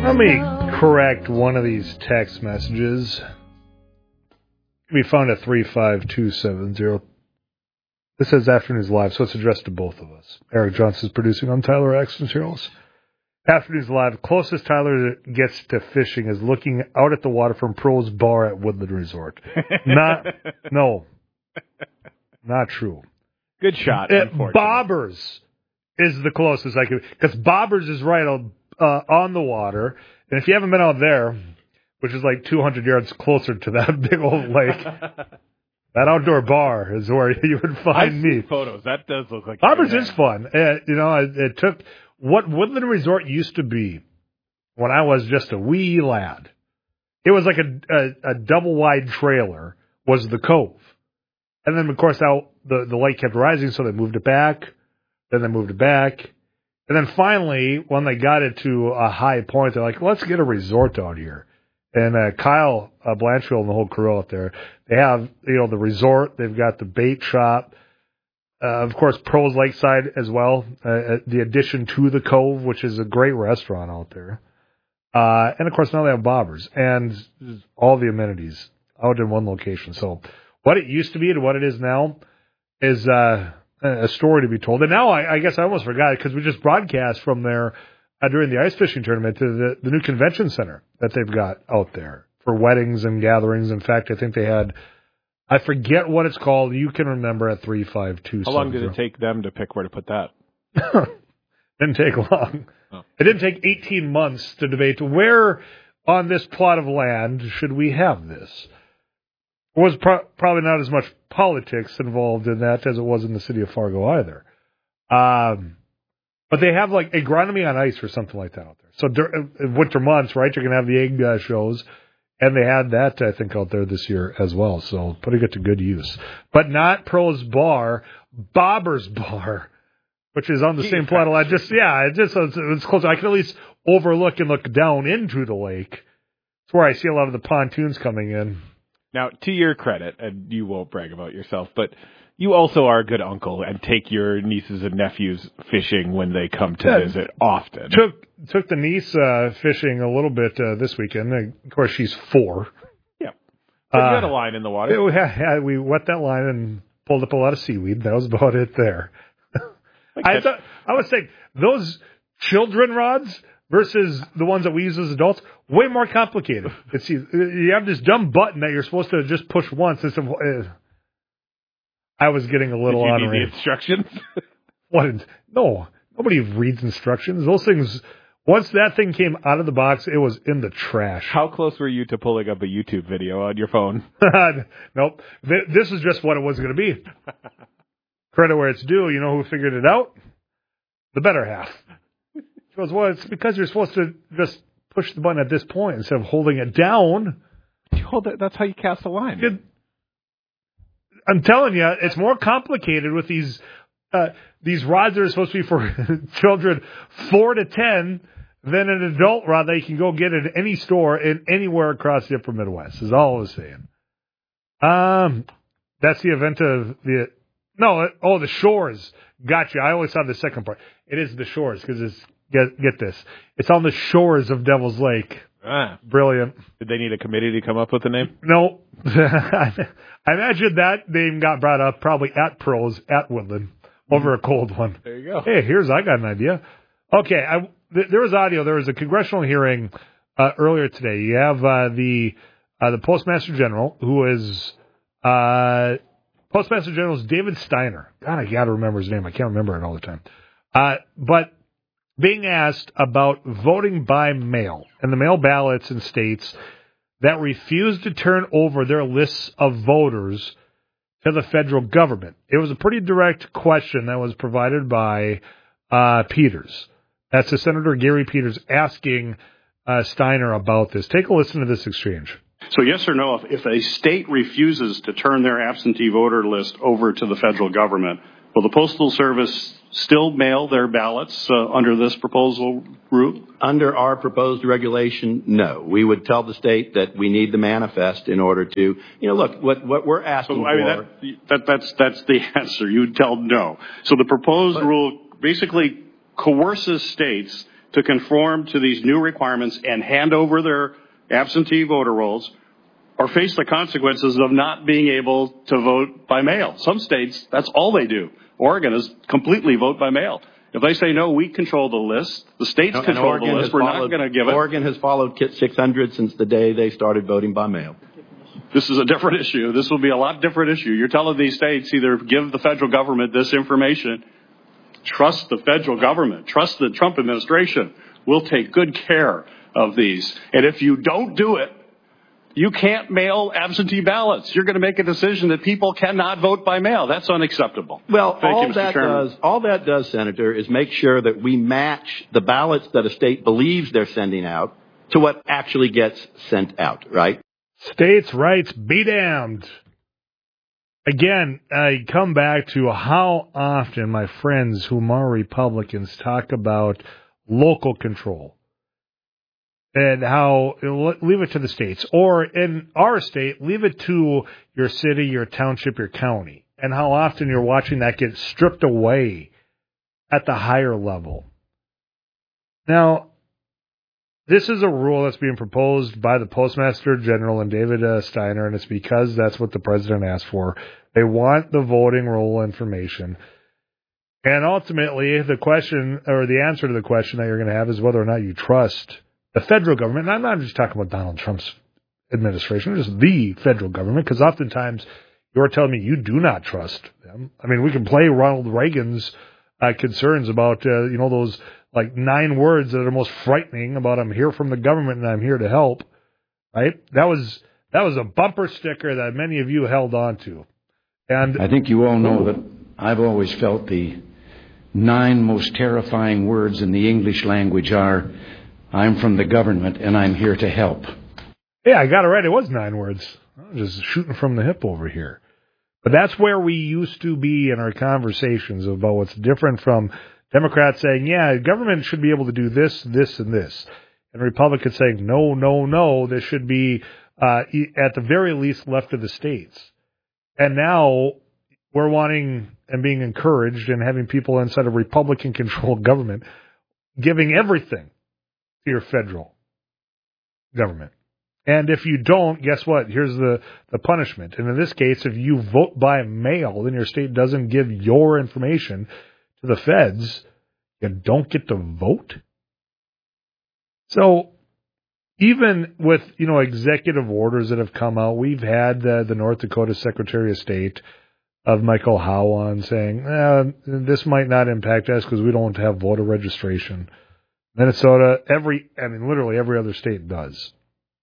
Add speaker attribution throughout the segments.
Speaker 1: Let me correct one of these text messages. Can be found at 35270. This says Afternoons Live, so it's addressed to both of us. Eric Johnson's producing. I'm Tyler Axton Charles. Afternoons Live. Closest Tyler gets to fishing is looking out at the water from Pro's Bar at Woodland Resort. Not true.
Speaker 2: Good shot, unfortunately.
Speaker 1: Bobbers is the closest I could, because Bobbers is right on the water, and if you haven't been out there, which is like 200 yards closer to that big old lake, that outdoor bar is where you would find me.
Speaker 2: Photos. That does look like
Speaker 1: Bobbers is fun. It took what Woodland Resort used to be when I was just a wee lad. It was like a double wide trailer was the cove, and then of course out the lake kept rising, so they moved it back. Then they moved it back. And then finally, when they got it to a high point, they're like, let's get a resort out here. And Kyle Blanchfield and the whole crew out there, they have, the resort. They've got the bait shop. Of course, Pro's Lakeside as well. The addition to the Cove, which is a great restaurant out there. And, of course, now they have Bobbers. And all the amenities out in one location. So what it used to be to what it is now is a story to be told. And now I guess I almost forgot it because we just broadcast from there during the ice fishing tournament to the new convention center that they've got out there for weddings and gatherings. In fact, I think they had, I forget what it's called. You can remember at 352.
Speaker 2: How long did it take them to pick where to put that?
Speaker 1: Didn't take long.
Speaker 2: Oh.
Speaker 1: It didn't take 18 months to debate where on this plot of land should we have this. It was probably not as much politics involved in that as it was in the city of Fargo either. But they have like agronomy on ice or something like that out there. So in winter months, right, you're going to have the egg shows. And they had that, I think, out there this year as well. So putting it to good use. But not Pro's Bar, Bobbers Bar, which is on the same plot of land. It's close. I can at least overlook and look down into the lake. It's where I see a lot of the pontoons coming in.
Speaker 2: Now, to your credit, and you won't brag about yourself, but you also are a good uncle and take your nieces and nephews fishing when they come to visit often.
Speaker 1: Took the niece fishing a little bit this weekend. Of course, she's 4.
Speaker 2: Yeah. But you had a line in the water.
Speaker 1: We wet that line and pulled up a lot of seaweed. That was about it there. I was saying, those children rods versus the ones that we use as adults, way more complicated. You have this dumb button that you're supposed to just push once. I was getting a little
Speaker 2: Did you
Speaker 1: honorary.
Speaker 2: need the instructions?
Speaker 1: What? No, nobody reads instructions. Those things, once that thing came out of the box, it was in the trash.
Speaker 2: How close were you to pulling up a YouTube video on your phone?
Speaker 1: Nope. This is just what it was going to be. Credit where it's due. You know who figured it out? The better half. She goes, well, it's because you're supposed to just push the button at this point instead of holding it down.
Speaker 2: That's how you cast a line.
Speaker 1: I'm telling you, it's more complicated with these rods that are supposed to be for children 4 to 10 than an adult rod that you can go get at any store in anywhere across the upper Midwest, is all I was saying. That's the event of the Shores. Gotcha. I always saw the second part. It is the Shores because it's, get this, it's on the shores of Devil's Lake. Brilliant.
Speaker 2: Did they need a committee to come up with the name?
Speaker 1: No. I imagine that name got brought up probably at Pro's at Woodland over a cold one.
Speaker 2: There you go.
Speaker 1: Hey, I got an idea. Okay, there was audio. There was a congressional hearing earlier today. You have the Postmaster General, who is Postmaster General is David Steiner. God, I got to remember his name. I can't remember it all the time. But being asked about voting by mail and the mail ballots in states that refuse to turn over their lists of voters to the federal government. It was a pretty direct question that was provided by Peters. That's Senator Gary Peters asking Steiner about this. Take a listen to this exchange.
Speaker 3: So yes or no, if a state refuses to turn their absentee voter list over to the federal government, will the Postal Service still mail their ballots under this proposal route?
Speaker 4: Under our proposed regulation, no. We would tell the state that we need the manifest in order to, look, what we're asking
Speaker 3: that's the answer. You would tell no. So the proposed rule basically coerces states to conform to these new requirements and hand over their absentee voter rolls or face the consequences of not being able to vote by mail. Some states, that's all they do. Oregon is completely vote by mail. If they say, no, we control the list, the states control the list, we're not going to give it.
Speaker 4: Oregon has followed Kit 600 since the day they started voting by mail.
Speaker 3: This is a different issue. This will be a lot different issue. You're telling these states either give the federal government this information, trust the federal government, trust the Trump administration. We'll take good care of these. And if you don't do it, you can't mail absentee ballots. You're going to make a decision that people cannot vote by mail. That's unacceptable.
Speaker 4: Well,
Speaker 3: Thank you, Mr. Chairman.
Speaker 4: all that does, Senator, is make sure that we match the ballots that a state believes they're sending out to what actually gets sent out, right?
Speaker 1: States' rights be damned. Again, I come back to how often my friends whom are Republicans talk about local control and how leave it to the states, or in our state, leave it to your city, your township, your county, and how often you're watching that get stripped away at the higher level. Now, this is a rule that's being proposed by the Postmaster General and David Steiner, and it's because that's what the president asked for. They want the voting roll information. And ultimately, the question, or the answer to the question that you're going to have is whether or not you trust the federal government. And I'm not just talking about Donald Trump's administration, just the federal government, because oftentimes you're telling me you do not trust them. I mean, we can play Ronald Reagan's concerns about, those like 9 words that are most frightening about I'm here from the government and I'm here to help, right? That was a bumper sticker that many of you held on to. And
Speaker 5: I think you all know that I've always felt the 9 most terrifying words in the English language are, I'm from the government and I'm here to help.
Speaker 1: Yeah, I got it right. It was 9 words. I'm just shooting from the hip over here. But that's where we used to be in our conversations about what's different from Democrats saying, yeah, government should be able to do this, this, and this. And Republicans saying, no, no, no, this should be at the very least left of the states. And now we're wanting and being encouraged and having people inside a Republican-controlled government giving everything to your federal government. And if you don't, guess what? Here's the punishment. And in this case, if you vote by mail and your state doesn't give your information to the feds, you don't get to vote. So even with, executive orders that have come out, we've had the North Dakota Secretary of State of Michael Howe on saying, this might not impact us because we don't have voter registration. Minnesota, literally every other state does.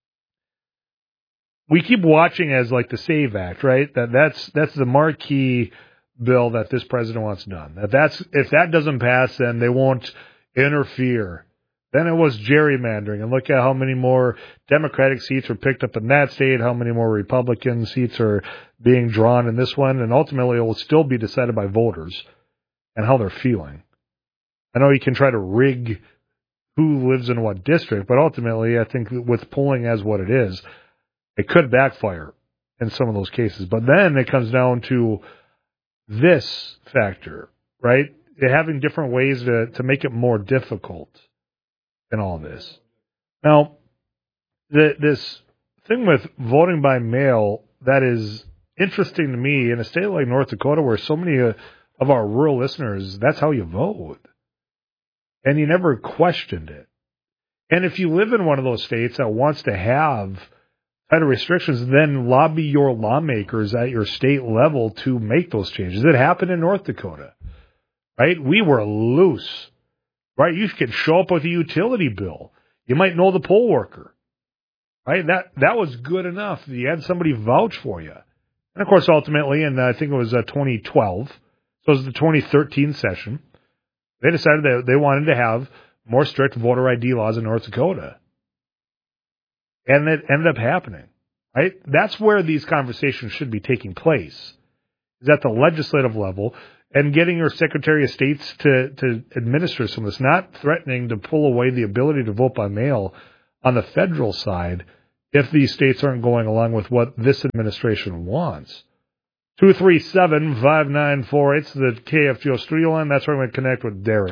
Speaker 1: We keep watching as like the SAVE Act, right? That's the marquee bill that this president wants done. If that doesn't pass, then they won't interfere. Then it was gerrymandering, and look at how many more Democratic seats are picked up in that state, how many more Republican seats are being drawn in this one, and ultimately it will still be decided by voters and how they're feeling. I know you can try to rig who lives in what district, but ultimately I think with polling as what it is, it could backfire in some of those cases. But then it comes down to this factor, right? Having different ways to make it more difficult in all this. Now, this thing with voting by mail, that is interesting to me in a state like North Dakota where so many of our rural listeners, that's how you vote. And you never questioned it. And if you live in one of those states that wants to have tighter restrictions, then lobby your lawmakers at your state level to make those changes. It happened in North Dakota, right? We were loose, right? You could show up with a utility bill. You might know the poll worker, right? That was good enough. You had somebody vouch for you. And, of course, ultimately, and I think it was 2012, so it was the 2013 session, they decided that they wanted to have more strict voter ID laws in North Dakota. And it ended up happening, right? That's where these conversations should be taking place, is at the legislative level and getting your Secretary of States to administer some of this, not threatening to pull away the ability to vote by mail on the federal side if these states aren't going along with what this administration wants. 237-5948, the KFGO studio line. That's where I'm going to connect with Darren.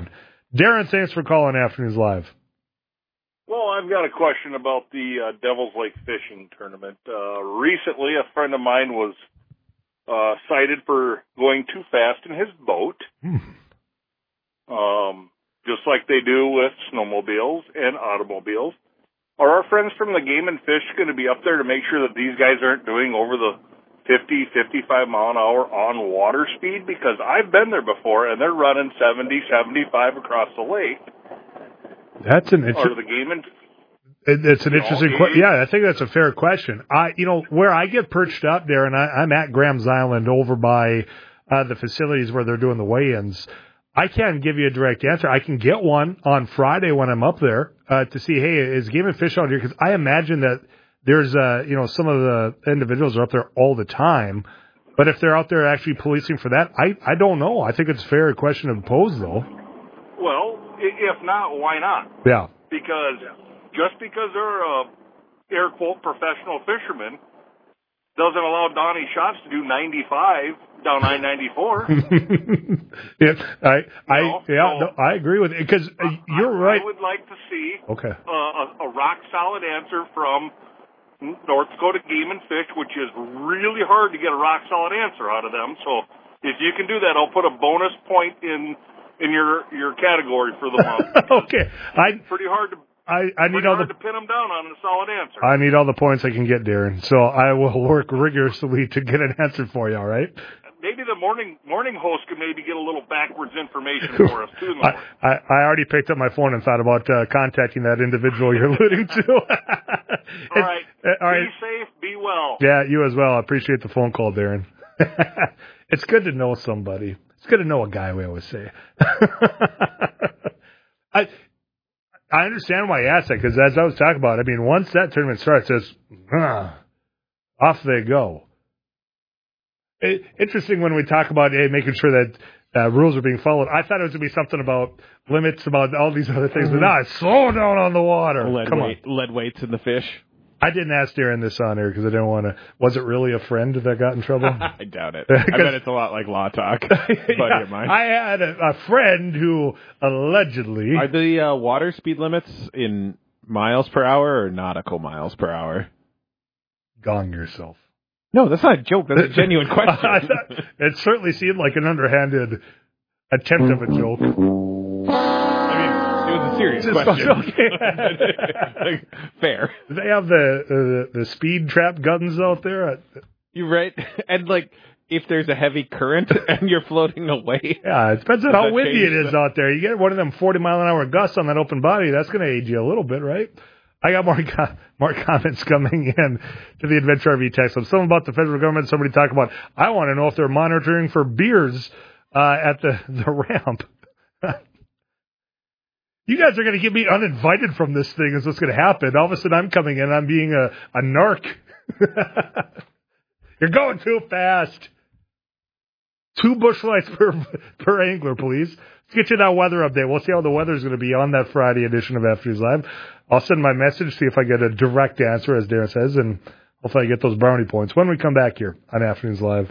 Speaker 1: Darren, thanks for calling Afternoons Live.
Speaker 6: Well, I've got a question about the Devil's Lake fishing tournament. Recently, a friend of mine was cited for going too fast in his boat, just like they do with snowmobiles and automobiles. Are our friends from the Game and Fish going to be up there to make sure that these guys aren't doing over the 50, 55 mile an hour on water speed? Because I've been there before, and they're running 70, 75 across the lake.
Speaker 1: That's an interesting.
Speaker 6: Or the Game and
Speaker 1: It's an interesting question. Yeah, I think that's a fair question. Where I get perched up there, and I'm at Graham's Island over by the facilities where they're doing the weigh-ins. I can't give you a direct answer. I can get one on Friday when I'm up there to see, hey, is Game and Fish out here? Because I imagine that there's, some of the individuals are up there all the time. But if they're out there actually policing for that, I don't know. I think it's a fair question to pose, though.
Speaker 6: Well, if not, why not?
Speaker 1: Yeah.
Speaker 6: Because just because they're a air quote professional fisherman doesn't allow Donnie Schatz to do 95 down I-94.
Speaker 1: I agree with it because you're right.
Speaker 6: I would like to see
Speaker 1: a
Speaker 6: rock solid answer from North Dakota Game and Fish, which is really hard to get a rock solid answer out of them. So if you can do that, I'll put a bonus point in your category for the month.
Speaker 1: Okay,
Speaker 6: pretty hard to.
Speaker 1: I need all
Speaker 6: to pin them down on a solid answer.
Speaker 1: I need all the points I can get, Darren. So I will work rigorously to get an answer for you. All right.
Speaker 6: Maybe the morning host could maybe get a little backwards information for us too.
Speaker 1: I already picked up my phone and thought about contacting that individual you're alluding to.
Speaker 6: All right. Be safe. Be well.
Speaker 1: Yeah, you as well. I appreciate the phone call, Darren. It's good to know somebody. It's good to know a guy, we always say. I understand why you asked that, because as I was talking about, once that tournament starts, it's off they go. Interesting when we talk about making sure that rules are being followed. I thought it was going to be something about limits, about all these other things, but now it's slow down on the water.
Speaker 2: Lead weights in the fish.
Speaker 1: I didn't ask Darren this on air because I didn't want to. Was it really a friend that got in trouble?
Speaker 2: I doubt it. I bet it's a lot like Law Talk. Buddy of mine.
Speaker 1: I had a friend who allegedly.
Speaker 2: Are the water speed limits in miles per hour or nautical miles per hour?
Speaker 1: Gong yourself.
Speaker 2: No, that's not a joke. That's a genuine question.
Speaker 1: It certainly seemed like an underhanded attempt of a joke.
Speaker 2: It was a serious question. Fair.
Speaker 1: Do they have the speed trap guns out there?
Speaker 2: You're right. And if there's a heavy current and you're floating away.
Speaker 1: Yeah, it depends on how windy it is out there. You get one of them 40-mile-an-hour gusts on that open body, that's going to age you a little bit, right? I got more comments coming in to the Adventure RV text. Something about the federal government. Somebody talking about, I want to know if they're monitoring for beers at the ramp. You guys are going to get me uninvited from this thing is what's going to happen. All of a sudden I'm coming in, I'm being a narc. You're going too fast. 2 bush lights per angler, please. Let's get you that weather update. We'll see how the weather's going to be on that Friday edition of Afternoons Live. I'll send my message, see if I get a direct answer, as Darren says, and hopefully I get those brownie points when we come back here on Afternoons Live.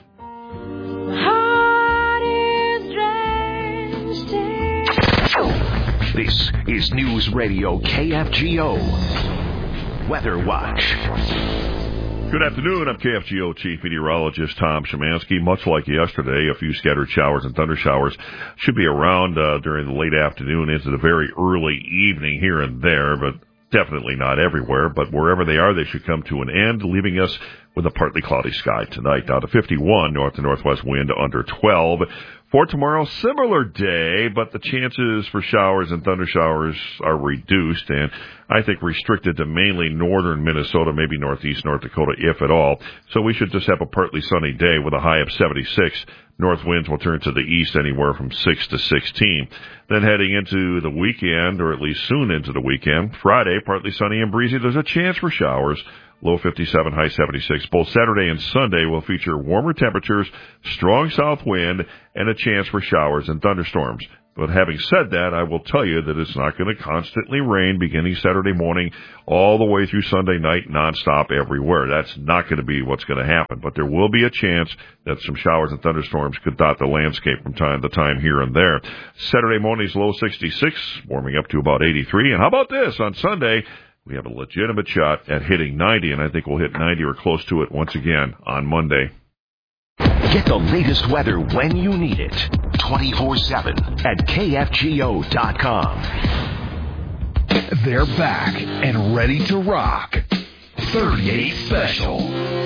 Speaker 7: This is News Radio KFGO Weather Watch.
Speaker 8: Good afternoon. I'm KFGO Chief Meteorologist Tom Szymanski. Much like yesterday, a few scattered showers and thunder showers should be around during the late afternoon into the very early evening here and there, but definitely not everywhere. But wherever they are, they should come to an end, leaving us with a partly cloudy sky tonight. Down to 51, north to northwest wind under 12. For tomorrow, similar day, but the chances for showers and thunder showers are reduced, and I think restricted to mainly northern Minnesota, maybe northeast North Dakota, if at all. So we should just have a partly sunny day with a high of 76. North winds will turn to the east anywhere from 6 to 16. Then heading into the weekend, or at least soon into the weekend, Friday, partly sunny and breezy. There's a chance for showers. Low 57, high 76. Both Saturday and Sunday will feature warmer temperatures, strong south wind, and a chance for showers and thunderstorms. But having said that, I will tell you that it's not going to constantly rain beginning Saturday morning all the way through Sunday night, nonstop everywhere. That's not going to be what's going to happen. But there will be a chance that some showers and thunderstorms could dot the landscape from time to time here and there. Saturday morning's low 66, warming up to about 83. And how about this? On Sunday, we have a legitimate shot at hitting 90, and I think we'll hit 90 or close to it once again on Monday.
Speaker 7: Get the latest weather when you need it. 24/7 at KFGO.com.
Speaker 9: They're back and ready to rock. 38 Special.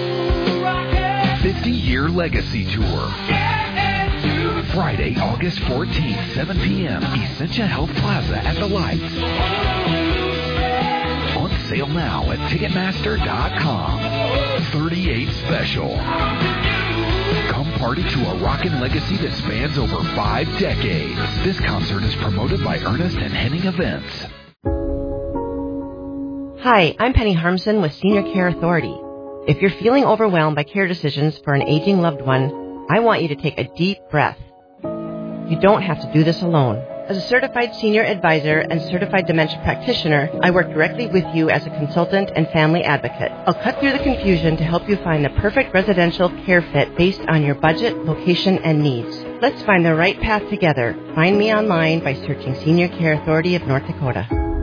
Speaker 9: 50-year legacy tour. Friday, August 14th, 7 p.m. Essentia Health Plaza at the Lights. On sale now at Ticketmaster.com. 38 Special. Come party to a rockin' legacy that spans over 5 decades. This concert is promoted by Ernest and Henning Events.
Speaker 10: Hi, I'm Penny Harmson with Senior Care Authority. If you're feeling overwhelmed by care decisions for an aging loved one, I want you to take a deep breath. You don't have to do this alone. As a certified senior advisor and certified dementia practitioner, I work directly with you as a consultant and family advocate. I'll cut through the confusion to help you find the perfect residential care fit based on your budget, location, and needs. Let's find the right path together. Find me online by searching Senior Care Authority of North Dakota.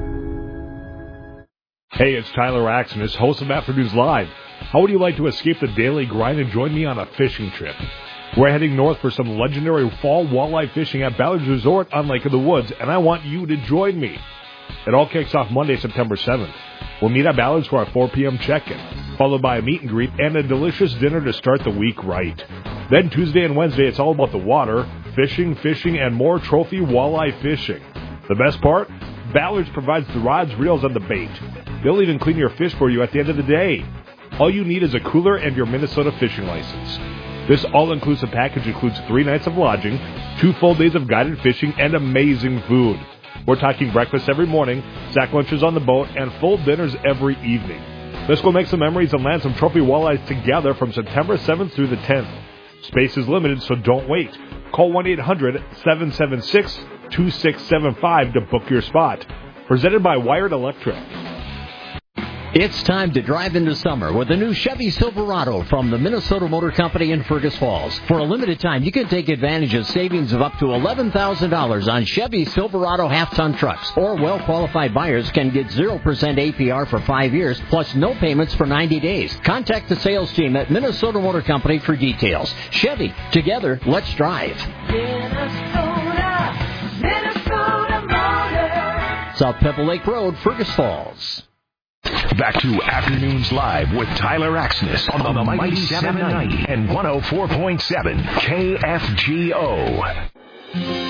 Speaker 11: Hey, it's Tyler Axenis, host of Afternoons Live. How would you like to escape the daily grind and join me on a fishing trip? We're heading north for some legendary fall walleye fishing at Ballard's Resort on Lake of the Woods, and I want you to join me. It all kicks off Monday, September 7th. We'll meet at Ballard's for our 4 p.m. check-in, followed by a meet and greet and a delicious dinner to start the week right. Then Tuesday and Wednesday, it's all about the water, fishing, and more trophy walleye fishing. The best part? Ballard's provides the rods, reels, and the bait. They'll even clean your fish for you at the end of the day. All you need is a cooler and your Minnesota fishing license. This all-inclusive package includes 3 nights of lodging, 2 full days of guided fishing, and amazing food. We're talking breakfast every morning, sack lunches on the boat, and full dinners every evening. Let's go make some memories and land some trophy walleyes together from September 7th through the 10th. Space is limited, so don't wait. Call 1-800-776-2675 to book your spot. Presented by Wired Electric.
Speaker 12: It's time to drive into summer with the new Chevy Silverado from the Minnesota Motor Company in Fergus Falls. For a limited time, you can take advantage of savings of up to $11,000 on Chevy Silverado half-ton trucks. Or well-qualified buyers can get 0% APR for 5 years, plus no payments for 90 days. Contact the sales team at Minnesota Motor Company for details. Chevy, together, let's drive. Minnesota Motor. South Pebble Lake Road, Fergus Falls.
Speaker 7: Back to Afternoons Live with Tyler Axenis on the Mighty 790 and 104.7 KFGO.